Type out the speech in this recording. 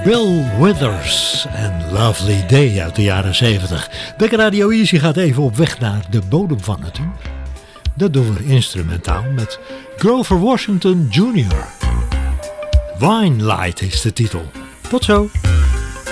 Bill Withers en Lovely Day uit de jaren 70. Bekker Radio Easy gaat even op weg naar de bodem van het uur. Dat doen we instrumentaal met Grover Washington Jr. Wine Light is de titel. Tot zo!